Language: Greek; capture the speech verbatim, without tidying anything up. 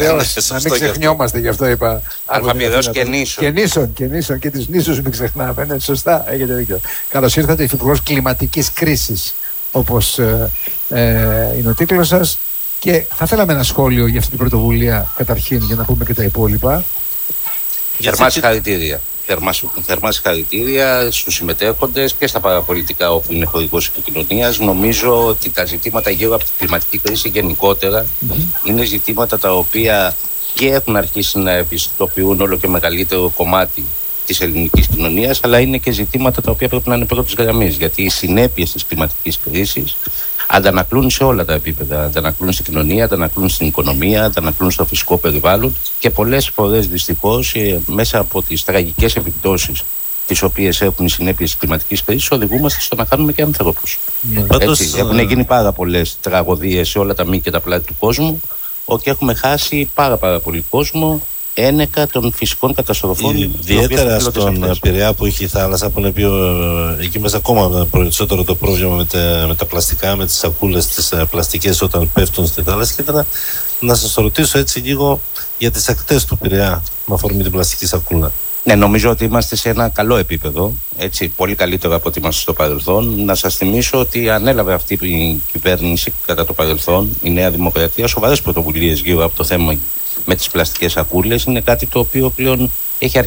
Πειραιώς. Να μην ξεχνιόμαστε, γι' αυτό είπα. Αλφα Πειραιώς και νήσων. Και νήσων, και νήσων και τις νήσους μην ξεχνάμε. Ναι, σωστά, έχετε δίκιο. Καλώς ήρθατε, Υφυπουργός Κλιματικής Κρίσης, όπως ε, ε, είναι ο τίτλος σας. Και θα θέλαμε ένα σχόλιο για αυτή την πρωτοβουλία, καταρχήν, για να πούμε και τα υπόλοιπα. Θερμά συγχαρητήρια. Θερμά συγχαρητήρια στους συμμετέχοντες και στα παραπολιτικά όπου είναι χορηγός επικοινωνίας. Νομίζω ότι τα ζητήματα γύρω από την κλιματική κρίση γενικότερα mm-hmm. είναι ζητήματα τα οποία και έχουν αρχίσει να ευαισθητοποιούν όλο και μεγαλύτερο κομμάτι της ελληνικής κοινωνίας, αλλά είναι και ζητήματα τα οποία πρέπει να είναι πρώτης γραμμής, γιατί οι συνέπειες της κλιματικής κρίσης αντανακλούν σε όλα τα επίπεδα. Αντανακλούν στην κοινωνία, αντανακλούν στην οικονομία, αντανακλούν στο φυσικό περιβάλλον και πολλές φορές δυστυχώς μέσα από τις τραγικές επιπτώσεις τις οποίες έχουν οι συνέπειες της κλιματικής κρίσης οδηγούμαστε στο να χάνουμε και ανθρώπους. Mm. Έτσι, έχουν γίνει πάρα πολλές τραγωδίες σε όλα τα μήκη και τα πλάτη του κόσμου και έχουμε χάσει πάρα πάρα πολύ κόσμο ένεκα των φυσικών καταστροφών. Ιδιαίτερα στον Πειραιά που έχει η θάλασσα, που είναι πιο, εκεί μέσα ακόμα περισσότερο το πρόβλημα με τα, με τα πλαστικά, με τις σακούλες τις πλαστικές όταν πέφτουν στη θάλασσα. Και ήθελα να σας ρωτήσω έτσι λίγο για τις ακτές του Πειραιά με αφορμή την πλαστική σακούλα. Ναι, νομίζω ότι είμαστε σε ένα καλό επίπεδο, έτσι, πολύ καλύτερο από ό,τι είμαστε στο παρελθόν. Να σας θυμίσω ότι ανέλαβε αυτή η κυβέρνηση κατά το παρελθόν, η Νέα Δημοκρατία, σοβαρές πρωτοβουλίες γύρω από το θέμα με τις πλαστικές σακούλες. Είναι κάτι το οποίο πλέον έχει